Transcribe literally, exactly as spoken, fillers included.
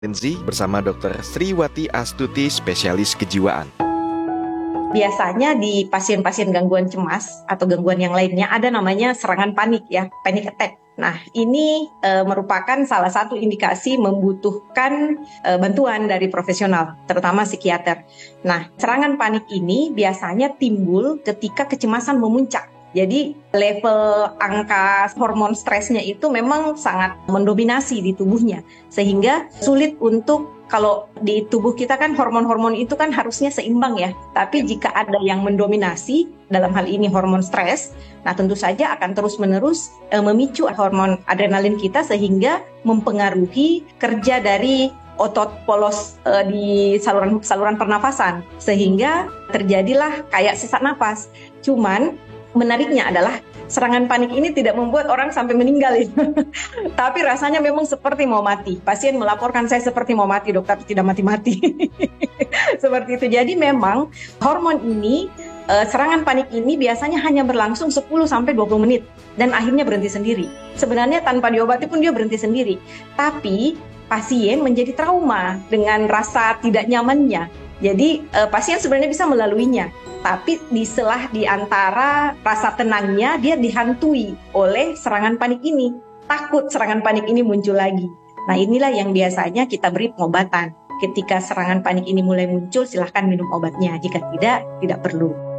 Lenzi bersama dokter Sriwati Astuti, spesialis kejiwaan. Biasanya di pasien-pasien gangguan cemas atau gangguan yang lainnya ada namanya serangan panik ya, panic attack. Nah, ini e, merupakan salah satu indikasi membutuhkan e, bantuan dari profesional, terutama psikiater. Nah, serangan panik ini biasanya timbul ketika kecemasan memuncak. Jadi level angka hormon stresnya itu memang sangat mendominasi di tubuhnya, sehingga sulit untuk, kalau di tubuh kita kan hormon-hormon itu kan harusnya seimbang ya, tapi jika ada yang mendominasi, dalam hal ini hormon stres, nah tentu saja akan terus-menerus e, memicu hormon adrenalin kita sehingga mempengaruhi kerja dari otot polos e, di saluran saluran pernafasan, sehingga terjadilah kayak sesak napas. Cuman menariknya adalah serangan panik ini tidak membuat orang sampai meninggal ya. Tapi rasanya memang seperti mau mati. Pasien melaporkan, saya seperti mau mati dok, tapi tidak mati-mati. Seperti itu. Jadi memang hormon ini, serangan panik ini biasanya hanya berlangsung sepuluh sampai dua puluh menit dan akhirnya berhenti sendiri. Sebenarnya tanpa diobati pun dia berhenti sendiri. Tapi pasien menjadi trauma dengan rasa tidak nyamannya. Jadi pasien sebenarnya bisa melaluinya. Tapi di selah di antara rasa tenangnya, dia dihantui oleh serangan panik ini. Takut serangan panik ini muncul lagi. Nah, inilah yang biasanya kita beri pengobatan. Ketika serangan panik ini mulai muncul, silahkan minum obatnya. Jika tidak, tidak perlu.